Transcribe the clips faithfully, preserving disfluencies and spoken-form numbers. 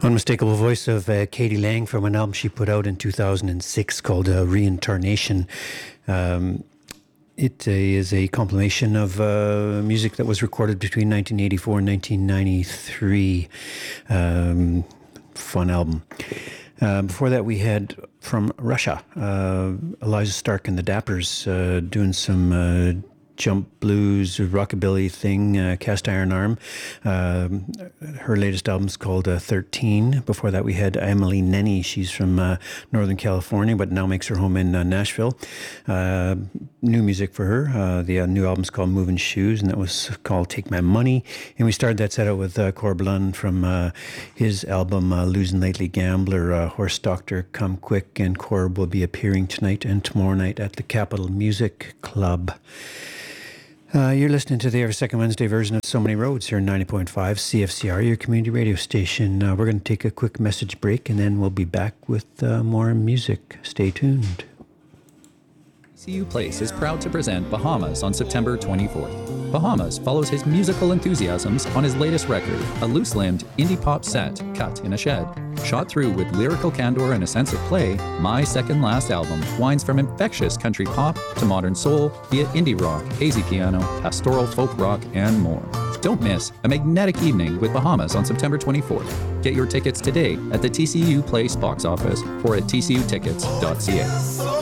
Unmistakable voice of uh, Katie Lang from an album she put out in two thousand six called uh, Reincarnation. Um, it uh, is a compilation of uh, music that was recorded between nineteen eighty-four and nineteen ninety-three. Um, fun album. Uh, before that, we had from Russia, uh, Eliza Stark and the Dappers uh, doing some uh, jump blues, rockabilly thing, uh, Cast Iron Arm. Uh, her latest album is called uh, thirteen. Before that, we had Emily Nenny. She's from uh, Northern California, but now makes her home in uh, Nashville. Uh, new music for her. Uh, the uh, new album's called Moving Shoes, and that was called Take My Money. And we started that set out with uh, Corblund from uh, his album uh, Losing Lately Gambler, uh, Horse Doctor, Come Quick, and Corb will be appearing tonight and tomorrow night at the Capitol Music Club. Uh, you're listening to the every second Wednesday version of So Many Roads here in ninety point five C F C R, your community radio station. Uh, we're going to take a quick message break and then we'll be back with uh, more music. Stay tuned. T C U Place is proud to present Bahamas on September twenty-fourth. Bahamas follows his musical enthusiasms on his latest record, a loose-limbed indie pop set cut in a shed. Shot through with lyrical candor and a sense of play, My Second Last Album winds from infectious country pop to modern soul via indie rock, hazy piano, pastoral folk rock, and more. Don't miss a magnetic evening with Bahamas on September twenty-fourth. Get your tickets today at the T C U Place box office or at t c u tickets dot c a.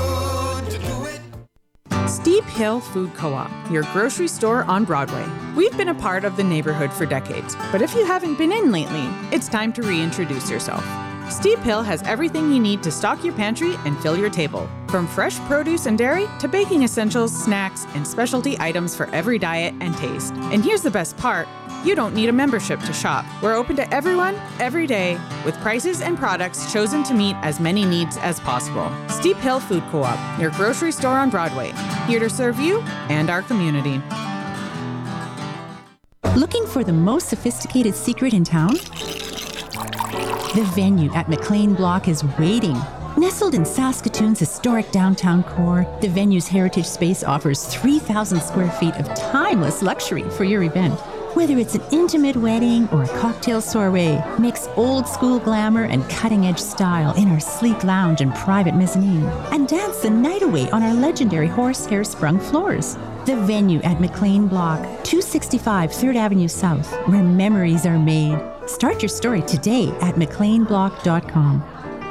Steep Hill Food Co-op, your grocery store on Broadway. We've been a part of the neighborhood for decades, but if you haven't been in lately, it's time to reintroduce yourself. Steep Hill has everything you need to stock your pantry and fill your table. From fresh produce and dairy to baking essentials, snacks, and specialty items for every diet and taste. And here's the best part. You don't need a membership to shop. We're open to everyone, every day, with prices and products chosen to meet as many needs as possible. Steep Hill Food Co-op, your grocery store on Broadway, here to serve you and our community. Looking for the most sophisticated secret in town? The venue at McLean Block is waiting. Nestled in Saskatoon's historic downtown core, the venue's heritage space offers three thousand square feet of timeless luxury for your event. Whether it's an intimate wedding or a cocktail soiree, mix old school glamour and cutting edge style in our sleek lounge and private mezzanine, and dance the night away on our legendary horsehair sprung floors. The venue at McLean Block, two sixty-five third Avenue South, where memories are made. Start your story today at mclean block dot com.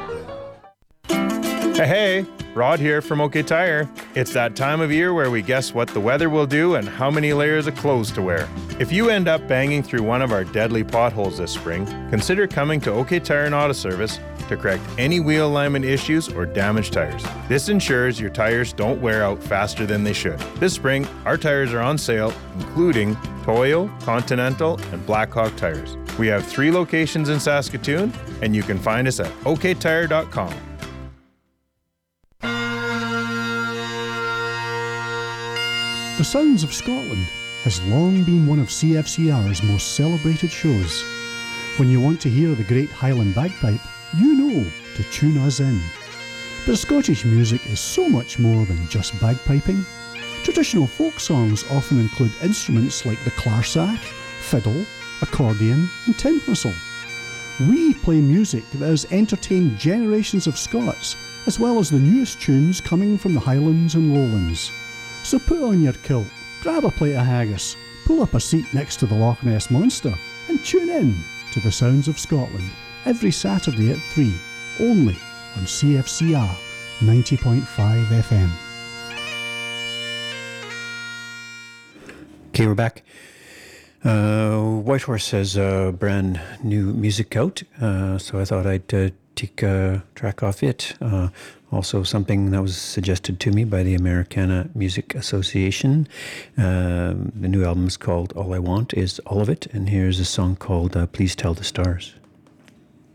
Hey, hey, Rod here from OK Tire. It's that time of year where we guess what the weather will do and how many layers of clothes to wear. If you end up banging through one of our deadly potholes this spring, consider coming to OK Tire and Auto Service to correct any wheel alignment issues or damaged tires. This ensures your tires don't wear out faster than they should. This spring, our tires are on sale, including Toyo, Continental, and Blackhawk tires. We have three locations in Saskatoon, and you can find us at o k tire dot com. The Sounds of Scotland has long been one of C F C R's most celebrated shows. When you want to hear the great Highland bagpipe, you know to tune us in. But Scottish music is so much more than just bagpiping. Traditional folk songs often include instruments like the clarsach, fiddle, accordion and tin whistle. We play music that has entertained generations of Scots, as well as the newest tunes coming from the Highlands and Lowlands. So put on your kilt, grab a plate of haggis, pull up a seat next to the Loch Ness Monster and tune in to the Sounds of Scotland every Saturday at three, only on C F C R ninety point five F M. Okay, we're back. Uh, Whitehorse has uh, brand new music out, uh, so I thought I'd uh, take a track off it. Uh, also something that was suggested to me by the Americana Music Association. Uh, the new album is called All I Want Is All of It, and here's a song called uh, Please Tell the Stars.